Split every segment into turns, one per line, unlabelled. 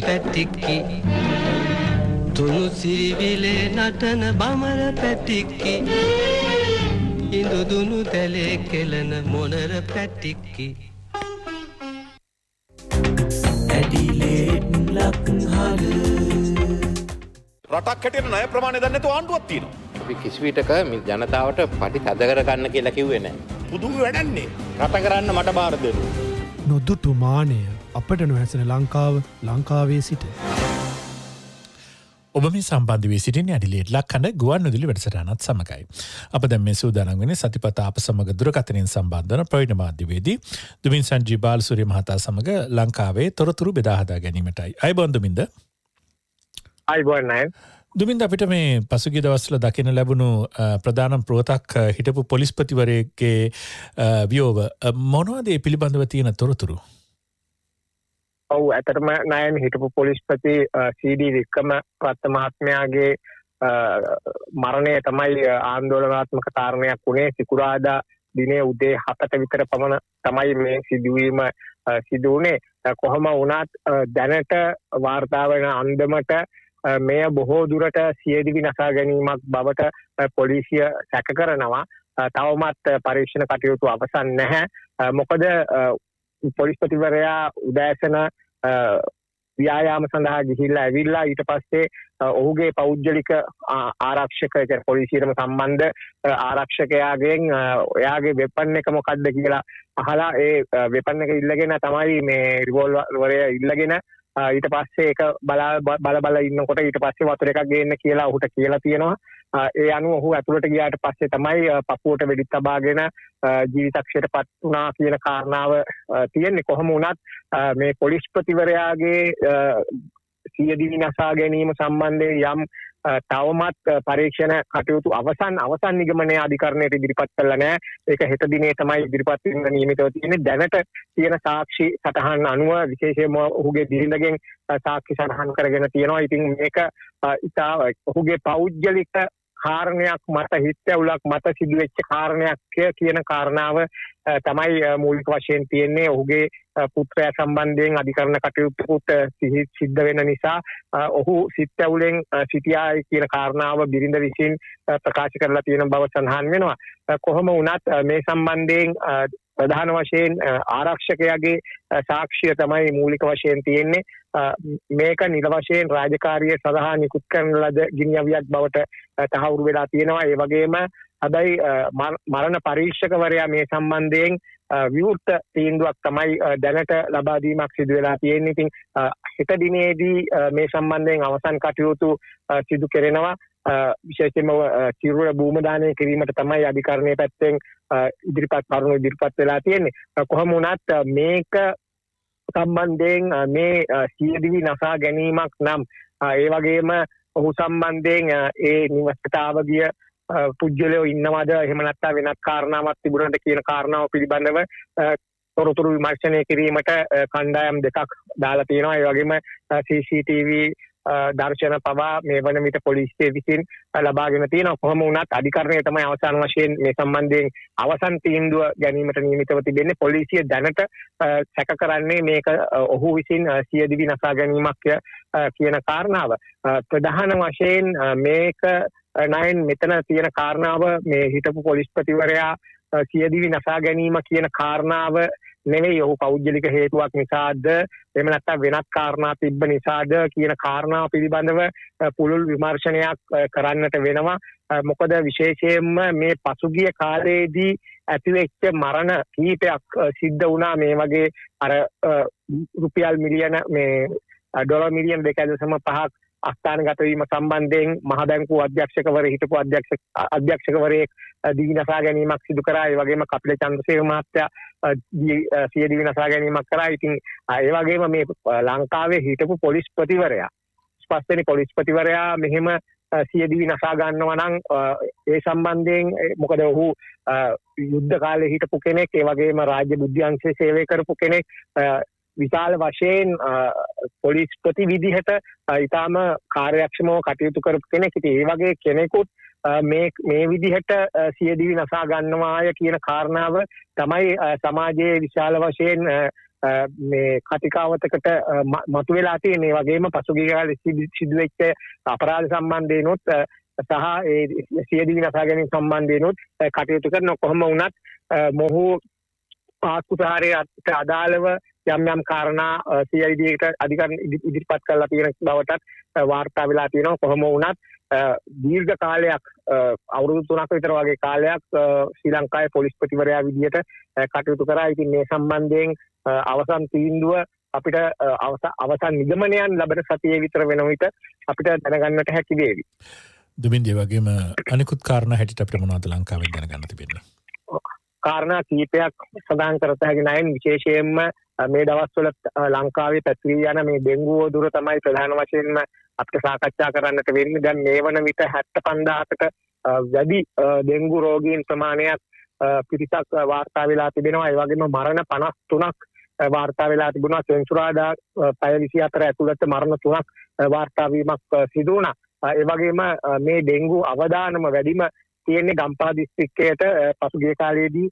පැටික්කි තුනු සිරිවිලේ නටන බමර පැටික්කි ඉඳුදුනු තැලේ කෙලන මොනර පැටික්කි ඇඩිලේඩ් ලක්හල
රටක් හැටියට ණය ප්‍රමාණය දන්නේ නැතුව ආණ්ඩුවක් තියෙනවා.
අපි කිසි විටක මේ ජනතාවට පටි තද කර ගන්න කියලා කිව්වේ නැහැ.
පුදුම වැඩන්නේ.
රට කරන්න මට බාර දෙන්න.
නොදුටු මානය අපට නොහැසෙන ලංකාව ලංකාවේ සිට.
ඔබ මේ සම්බන්ධ වී සිටින්නේ ඇඩිලේඩ් ලක්හඬ ගුවන්විදුලි වැඩසටහනත් සමගයි. අප දැන් මේ සූදානම් වෙන්නේ සතිපතා අප සමග දුරකථනයෙන් සම්බන්ධ වන ප්‍රවීණ මාධ්‍යවේදී දුමින් සංජී බාලසූරිය මහතා සමග ලංකාවේ තොරතුරු බෙදා හදා ගැනීමටයි. අයබෝන් දුමින්ද.
අයබෝන් නෑ.
දුමින්ද අපිට මේ පසුගිය දවස්වල දකින්න ලැබුණු ප්‍රධාන පුවතක් හිටපු පොලිස්පතිවරයෙක්ගේ වියෝව මොනවද ඒ පිළිබඳව තියෙන තොරතුරු?
ඔව් ඇත්තටම නයන් හිටපු පොලිස්පති සීඩී වික්‍රමරත්න මහත්මයාගේ මරණය තමයි ආందోලනාත්මක කාරණයක් වුණේ. සිකුරාදා දිනේ උදේ 7ට විතර පමණ තමයි මේ සිදුවීම සිදු වුණේ. කොහොම වුණත් දැනට වාර්තා වෙන අන්දමට මෙය බොහෝ දුරට සියදිවි නසා ගැනීමක් බවට පොලිසිය සැක කරනවා. තවමත් පරීක්ෂණ කටයුතු අවසන් නැහැ. මොකද පොලිස්පතිවරයා උදෑසන ව්‍යායාම සඳහා ගිහිල්ලා ඇවිල්ලා ඊට පස්සේ ඔහුගේ පෞද්ගලික ආරක්ෂක පොලිසියටම සම්බන්ධ ආරක්ෂකයාගෙන් එයාගේ වෙපන් එක මොකක්ද කියලා අහලා ඒ වෙපන් එක ඉල්ලගෙන තමයි මේ රිවෝල්වරය ඉල්ලගෙන ඊට පස්සේ ඒක බල ඉන්නකොට ඊට පස්සේ වතුර එකක් ගේන්න කියලා ඔහුට කියලා තියෙනවා. ඒ අනුව ඔහු ඇතුළට ගියාට පස්සේ තමයි පපුවට වෙඩි තබාගෙන ජීවිතක්ෂයට පත් වුණා කියන කාරණාව තියෙන්නේ. කොහොම වුණත් මේ පොලිස්පතිවරයාගේ සියදිවි නසා ගැනීම සම්බන්ධයෙන් යම් තවමත් පරීක්ෂණ කටයුතු අවසන් නිගමනය අධිකරණයට ඉදිරිපත් කළා නෑ. ඒක හෙට දිනේ තමයි ඉදිරිපත් වෙන්න නියමිතව තියෙන්නේ. දැනට තියෙන සාක්ෂි සටහන් අනුව විශේෂයෙන්ම ඔහුගේ බිරිඳගෙන් සාක්ෂි සටහන් කරගෙන තියෙනවා. ඉතින් මේක ඔහුගේ පෞද්ගලික කාරණයක් මත හිතැවුලක් මත සිදුවෙච්ච කාරණයක් කියන කාරණාව තමයි මූලික වශයෙන් තියෙන්නේ. ඔහුගේ පුත්‍රයා සම්බන්ධයෙන් අධිකරණ කටයුතුකුත් සිද්ධ වෙන නිසා ඔහු සිත්ඇවුලෙන් සිටියායි කියන කාරණාව බිරිඳ විසින් ප්‍රකාශ කරලා තියෙන බව සඳහන් වෙනවා. කොහොම වුණත් මේ සම්බන්ධයෙන් ප්‍රධාන වශයෙන් ආරක්ෂකයාගේ සාක්ෂිය තමයි මූලික වශයෙන් තියෙන්නේ. මේක නිල වශයෙන් රාජකාරිය සඳහා නිකුත් කරන ලද ගිනිඅවියක් බවට තහවුරු වෙලා තියෙනවා. ඒ වගේම හැබැයි මරණ පරීක්ෂකවරයා මේ සම්බන්ධයෙන් විවෘත තීන්දුවක් තමයි දැනට ලබා දීමක් සිදු වෙලා තියෙන්නේ. ඉතින් හෙට දිනේදී මේ සම්බන්ධයෙන් අවසන් කටයුතු සිදු කෙරෙනවා. විශේෂයෙන්ම සිරුර භූම දානය කිරීමට තමයි අධිකරණයේ පැත්තෙන් කරුණු ඉදිරිපත් වෙලා තියෙන්නේ. කොහොම වුණත් මේක සම්බන්ධයෙන් මේ සියදිවි නසා ගැනීමක් නම් ඒ වගේම ඔහු සම්බන්ධයෙන් ඒ නිවසට ආවගිය පුජ්‍යලයෝ ඉන්නවද එහෙම නැත්නම් වෙනත් කාරණාවක් තිබුණාද කියන කාරණාව පිළිබඳව තොරතුරු විමර්ශනය කිරීමට කණ්ඩායම් දෙකක් දාලා තියෙනවා. ඒ වගේම CCTV දර්ශන පවා මේ වන විට පොලිසිය විසින් ලබාගෙන තියෙනවා. කොහොම වුණත් අධිකරණය තමයි අවසාන වශයෙන් මේ සම්බන්ධයෙන් අවසන් තීන්දුව ගැනීමට නියමිතව තිබෙන්නේ. පොලිසිය දැනට සැක කරන්නේ මේක ඔහු විසින් සියදිවි නසා ගැනීමක් කියන කාරණාව. ප්‍රධාන වශයෙන් මේක නයන් මෙතන තියෙන කාරණාව මේ හිටපු පොලිස්පතිවරයා සියදිවි නසා ගැනීම කියන කාරණාව නෙවෙයි. ඔහු පෞද්ගලික හේතුවක් නිසාද එහෙම නැත්නම් වෙනත් කාරණා තිබ්බ නිසාද කියන කාරණාව පිළිබඳව පුළුල් විමර්ශනයක් කරන්නට වෙනවා. මොකද විශේෂයෙන්ම මේ පසුගිය කාලයේදී ඇතිවෙච්ච මරණ කීපයක් සිද්ධ වුණා. මේ වගේ අර රුපියල් මිලියන මේ ඩොලර් මිලියන 2.5ක් අස්ථානගත වීම සම්බන්ධයෙන් මහ බැංකුව අධ්‍යක්ෂකවරයෙක් හිටපු අධ්‍යක්ෂකවරයෙක් දිවිනසා ගැනීමක් සිදු කරා. ඒ වගේම කපිල චන්ද්‍රසේන මහත්තයා සිය දිවිනසා ගැනීමක් කරා. ඉතින් ඒ වගේම මේ ලංකාවේ හිටපු පොලිස්පතිවරයා 5 වෙනි පොලිස්පතිවරයා මෙහෙම සිය දිවි නසා ගන්නවා නම් ඒ සම්බන්ධයෙන් මොකද ඔහු යුද්ධ කාලේ හිටපු කෙනෙක්, ඒ වගේම රාජ්‍ය බුද්ධි අංශයේ සේවය කරපු කෙනෙක්, විශාල වශයෙන් පොලිස්පති විදිහට ඊටාම කාර්යක්ෂමව කටයුතු කරපු කෙනෙක්. ඉතින් ඒ වගේ කෙනෙකුත් මේ විදිහට සියදිවි නසා ගන්නවාය කියන කාරණාව තමයි සමාජයේ විශාල වශයෙන් මේ කතිකාවතකට මතුවලා තියෙන මේ වගේම පසුගිය කාලේ සිදුවෙච්ච අපරාධ සම්බන්ධයෙන්ොත් සහ ඒ සියදිවි නසා ගැනීම සම්බන්ධයෙන්ොත් කටයුතු කරන කොහොම වුණත් මොහු ආස්කුසාරයට අදාළව යම් කාරණා CID-ට අධිකරණ ඉදිරිපත් කරලා තියෙන බවටත් වාර්තා වෙලා තියෙනවා. කොහොම වුණත් දීර්ඝ කාලයක් අවුරුදු 3ක විතර වගේ කාලයක් ශ්‍රී ලංකාවේ පොලිස්පතිවරයා විදියට කටයුතු කරා. ඉතින් මේ සම්බන්ධයෙන් අවසන් තීන්දුව අපිට අවසන් නිගමනයන් ලබන සතියේ විතර වෙන විට අපිට දැනගන්නට හැකි වේවි.
දුමින්දේ වගේම අනිකුත් කාරණා හැටියට අපිට මොනවද ලංකාවෙන් දැනගන්න තිබෙන්නේ?
කාරණා කීපයක් සඳහන් කරත හැකි නැහැ. විශේෂයෙන්ම මේ දවස්වල ලංකාවේ පැතිරී යන මේ ඩෙන්ගු වදුර තමයි ප්‍රධාන වශයෙන්ම අපිට සාකච්ඡා කරන්නට වෙන්නේ. දැන් මේ වන විට 75000කට වැඩි ඩෙන්ගු රෝගීන් ප්‍රමාණයක් පිරිසක් වාර්තා වෙලා තිබෙනවා. ඒ වගේම මරණ 53ක් වාර්තා වෙලා තිබුණා. සෙන්සුරාදා පැය 24 ඇතුළත මරණ 3ක් වාර්තා වීමක් සිදු වුණා. ඒ වගේම මේ ඩෙන්ගු අවදානම වැඩිම තියෙන්නේ ගම්පහ දිස්ත්‍රික්කයට පසුගිය කාලයේදී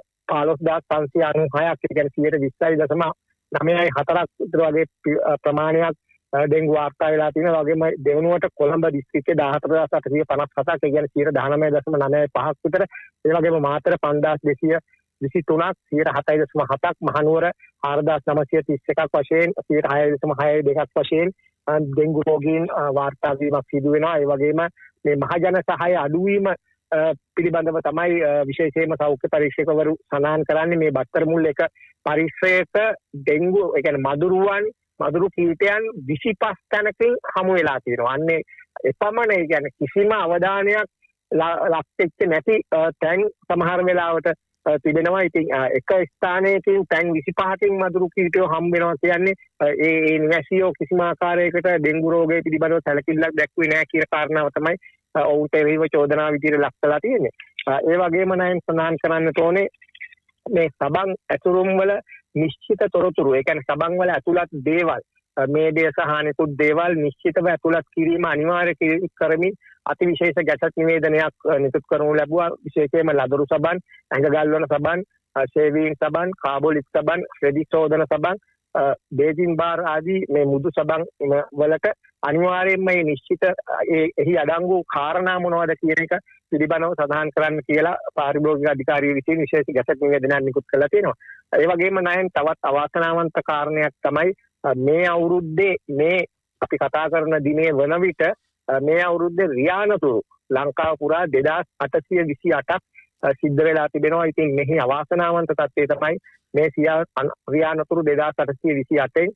15596ක් කියන්නේ 20.9.4ක් විතර වගේ ප්‍රමාණයක් ඩෙන්ගු වාර්තා වෙලා තියෙනවා. වගේම දෙවනුවට කොළඹ දිස්ත්‍රික්කයේ 14857ක් කියන්නේ 19.95ක් විතර. ඒ වගේම මාතර 5223ක් 7.7ක් මහනුවර 4931ක් වශයෙන් 6.62ක් වශයෙන් ඩෙන්ගු රෝගීන් වාර්තා වීමක් සිදු වෙනවා. ඒ වගේම මේ මහජන සහාය අඩුවීම පිළිබඳව තමයි විශේෂයෙන්ම සෞඛ්‍ය පරීක්ෂකවරු සඳහන් කරන්නේ. මේ බත්තර මුල් එක පරිශ්‍රයක ඩෙන්ගු ඒ කියන්නේ මදුරු කීටයන් 25 තැනකින් හමු වෙලා තියෙනවා. අන්නේ එපමණ ඒ කියන්නේ කිසිම අවධානයක් ලක්ෙච්ච නැති තැන් සමහර වෙලාවට තිබෙනවා. ඉතින් එක ස්ථානයකින් තැන් 25කින් මදුරු කීටයෝ හම් වෙනවා කියන්නේ ඒ නිවැසියෝ කිසිම ආකාරයකට ඩෙන්ගු රෝගය පිළිබඳව සැලකිල්ලක් දැක්ුවේ නැහැ කියන කාරණාව තමයි ඔවුන්ට එරෙහිව චෝදනා විදිහට ලක් කළා තියෙන්නේ. ඒ වගේම නයන් සඳහන් කරන්නට ඕනේ මේ සබන් ඇතුරුම් වල නිශ්චිත තොරතුරු ඒ කියන්නේ සබන් වල ඇතුළත් දේවල් මේඩය සහ අනෙකුත් දේවල් නිශ්චිතව ඇතුළත් කිරීම අනිවාර්ය කරමින් අතිවිශේෂ ගැටත් නිවේදනයක් නිකුත් කරනු ලැබුවා. විශේෂයෙන්ම ලදරු සබන්, ඇඟ ගල්වන සබන්, ෂේවිං සබන්, කාබොලික් සබන්, රෙදි සෝදන සබන්, බේජින් බාර් ආදී මේ මුදු සබන් වලට අනිවාර්යයෙන්ම මේ නිශ්චිත එහි අඩංගු කාරණා මොනවද කියන එක පිළිබඳව සඳහන් කරන්න කියලා පාරිභෝගික අධිකාරිය විසින් විශේෂ ගැටත් නිවේදනයක් නිකුත් කළා තියෙනවා. ඒ වගේම නයන් තවත් අවාසනාවන්ත කාරණයක් තමයි මේ අවුරුද්දේ මේ අපි කතා කරන දිනේ වන විට මේ අවුරුද්දේ රියානතුරු ලංකාව පුරා 2828ක් සිද්ධ වෙලා තිබෙනවා. ඉතින් මෙහි අවාසනාවන්ත තත්ත්වය තමයි මේ රියානතුරු 2828න්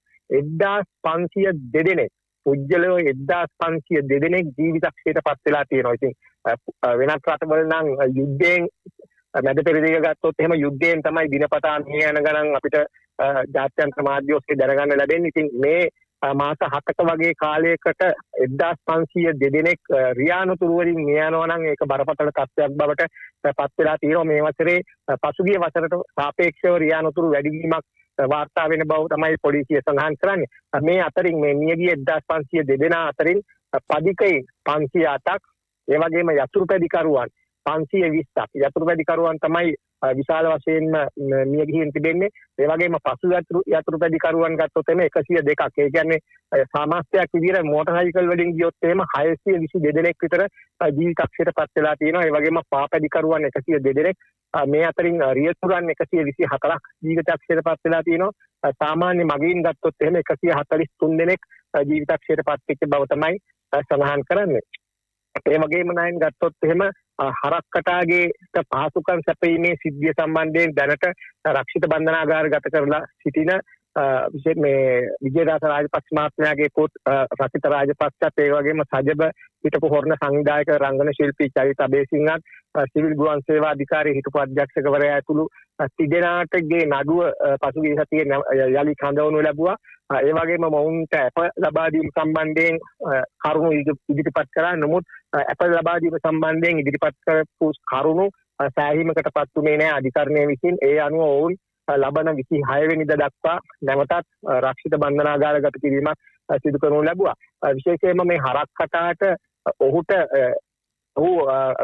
1502 දෙනෙක් පුජ්‍යලෝ 1502 දෙනෙක් ජීවිතක්ෂයට පත් වෙලා තියෙනවා. ඉතින් වෙනත් රටවල නම් යුද්ධයෙන් මැද පෙරදිග ගත්තොත් එහෙම යුද්ධයෙන් තමයි දිනපතා මේ යන ගණන් අපිට ජාත්‍යන්තර මාධ්‍ය ඔස්සේ දැනගන්න ලැබෙන්නේ. ඉතින් මේ මාස 7ක වගේ කාලයකට 1502 දෙනෙක් රියානතුරු වලින් මිය යනවා නම් ඒක බරපතල තත්ත්වයක් බවට පත් වෙලා තියෙනවා. මේ වසරේ පසුගිය වසරට සාපේක්ෂව රියානතුරු වැඩිවීමක් වාර්තා වෙන බව තමයි පොලිසිය සඳහන් කරන්නේ. මේ අතරින් මේ මියගිය 1502 දෙනා අතරින් පදිකයින් 508ක් ඒ වගේම යතුරුපැදිකරුවන් 520ක් යතුරුපැදිකරුවන් තමයි විශාල වශයෙන්ම මිය ගිහින් තිබෙන්නේ. ඒ වගේම පසු යතුරුපැදිකරුවන් ගත්තොත් එමේ 102ක්. ඒ කියන්නේ සාමාන්‍යයක් විදිහට මෝටර් සයිකල් වලින් ගියොත් එහෙම 622 දෙනෙක් විතර ජීවිතක්ෂයට පත් වෙලා තියෙනවා. ඒ වගේම පාපැදිකරුවන් 102 දෙනෙක්. මේ අතරින් රියතුරන් 124ක් ජීවිතක්ෂයට පත් වෙලා තියෙනවා. සාමාන්‍ය මගීන් ගත්තොත් එහෙම 143 දෙනෙක් ජීවිතක්ෂයට පත් වෙච්ච බව තමයි සඳහන් කරන්නේ. ඒ වගේම නයන් ගත්තොත් එහෙම හරක් කටාගේ පහසුකම් සැපීමේ සිද්ධිය සම්බන්ධයෙන් දැනට රක්ෂිත බන්ධනාගාර ගත කරලා සිටින විශේෂ මේ විජේදාස රාජපක්ෂ මහත්මයාගේ පුත් රකිත රාජපක්ෂත් ඒ වගේම සජබ හිටපු හොරණ සංවිධායක රංගන ශිල්පී චරිත අබේසිංහත් සිවිල් ගුවන් සේවා අධිකාරිය හිටපු අධ්‍යක්ෂකවරයා ඇතුළු තිදෙනාටගේ නඩුව පසුගිය සතියේ යලි කඳවනු ලැබුවා. ඒ වගේම මොවුන්ට අප ලබා දීම සම්බන්ධයෙන් කරුණු ඉදිරිපත් කරා. නමුත් අප ලබා දීම සම්බන්ධයෙන් ඉදිරිපත් කරපු කරුණු සෑහීමකටපත් උනේ නැහැ අධිකරණය විසින්. ඒ අනුව ඔවුන් ලබන 26 වෙනිදා දක්වා නැවතත් රක්ෂිත බන්ධනාගාරගත කිරීමක් සිදු කරනු ලැබුවා. විශේෂයෙන්ම මේ හරක් කටාට ඔහු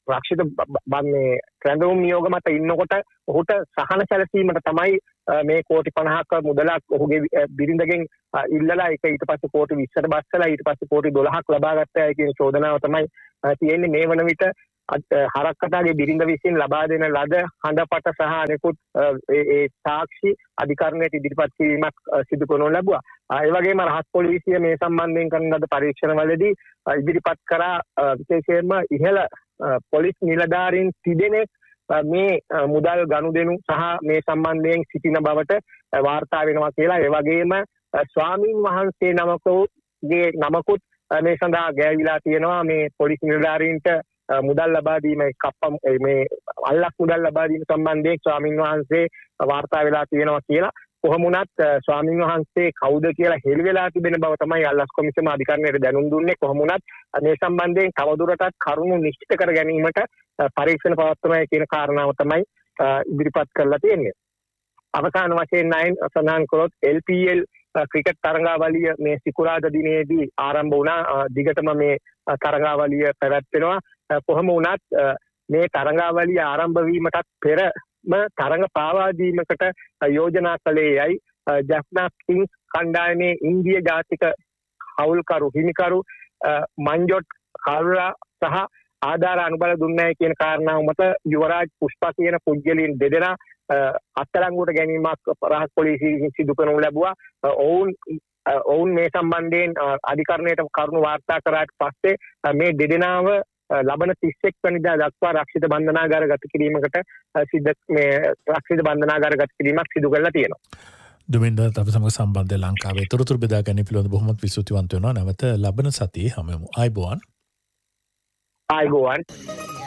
රක්ෂිත මේ රැඳවුම් නියෝග මත ඉන්නකොට ඔහුට සහන සැලසීමට තමයි මේ කෝටි 50ක මුදලක් ඔහුගේ බිරිඳගෙන් ඉල්ලලා ඒක ඊට පස්සේ කෝටි 20ට බස්සලා ඊට පස්සේ කෝටි 12ක් ලබා ගත්තා කියන චෝදනාව තමයි තියෙන්නේ. මේ වන විට හරක්කටාගේ බිරිඳ විසින් ලබා දෙන ලද හඬපට සහ අනෙකුත් ඒ සාක්ෂි අධිකරණයට ඉදිරිපත් කිරීමක් සිදු කරනු ලැබුවා. ඒ වගේම රහස් පොලිසිය මේ සම්බන්ධයෙන් කරන ලද පරීක්ෂණවලදී ඉදිරිපත් කරා විශේෂයෙන්ම ඉහළ පොලිස් නිලධාරීන් තිදෙනෙක් මේ මුදල් ගනුදෙනු සහ මේ සම්බන්ධයෙන් සිටින බවට වාර්තා වෙනවා කියලා. ඒ වගේම ස්වාමීන් වහන්සේ නමකගේ නමකුත් මේ සඳහා ගෑවිලා තියෙනවා. මේ පොලිස් නිලධාරීන්ට මුදල් ලබා දීම මේ අල්ලස් මුදල් ලබා දීම සම්බන්ධයෙන් ස්වාමීන් වහන්සේ වාර්තා වෙලා තියෙනවා කියලා. කොහොම වුණත් ස්වාමීන් වහන්සේ කවුද කියලා හෙළි වෙලා තිබෙන බව තමයි අල්ලස් කොමිසම අධිකරණයට දැනුම් දුන්නේ. කොහොම වුණත් මේ සම්බන්ධයෙන් තවදුරටත් කරුණු නිශ්චිත කර ගැනීමට පරීක්ෂණ පවත්වනවා කියන කාරණාව තමයි ඉදිරිපත් කරලා තියෙන්නේ. අවසාන වශයෙන් නයන් සඳහන් කළොත් LPL ක්‍රිකට් තරඟාවලිය මේ සිකුරාදා දිනේදී ආරම්භ වුණා. දිගටම මේ තරඟාවලිය පැවැත්වෙනවා. කොහොම වුණත් මේ තරඟාවලිය ආරම්භ වීමටත් පෙරම තරඟ පාවා දීමකට යෝජනා කළේ යයි ජැෆ්නා කිංස් කණ්ඩායමේ ඉන්දිය ජාතික හවුල්කරු හිමිකරු මන්ජොට් කාල්රා සහ ආධාර අනුබල දුන්නයි කියන කාරණාව මත යුවරාජ් පුෂ්පා කියන පුද්ගලයන් දෙදෙනා අත්අඩංගුවට ගැනීමක් රහස් පොලිසියෙන් සිදු කරනු ලැබුවා. ඔවුන් මේ සම්බන්ධයෙන් අධිකරණයට කරුණු වාර්තා කරාට පස්සේ මේ දෙදෙනාව ලබන 31 වෙනිදා දක්වා රක්ෂිත බන්ධනාගාර ගත කිරීමකට රක්ෂිත බන්ධනාගාර ගත කිරීමක් සිදු කරලා තියෙනවා.
දුමින්ද අප සමග සම්බන්ධ ලංකාවේ තොරතුරු බෙදා ගැනීම පිළිබඳව බොහොමත් විස්තෘතිවන්ත වෙනවා. නැවත ලබන සතියේ හමුවෙමු. ආයුබෝවන්.